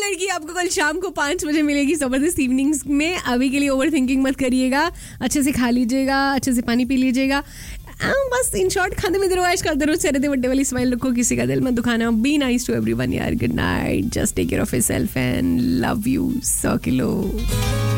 लड़की आपको कल शाम को 5 बजे मिलेगी जबरदस्त इवनिंग्स में. अभी के लिए ओवर थिंकिंग मत करिएगा. अच्छे से खा लीजिएगा, अच्छे से पानी पी लीजिएगा. बस इन शॉर्ट खाने में रहो, ऐश करते रहो, चेहरे बड्डे वाली स्माइल रखो, किसी का दिल मत दुखाना. बी नाइस टू एवरीवन यार. Good night. Just take care of yourself and love you 100 kilo.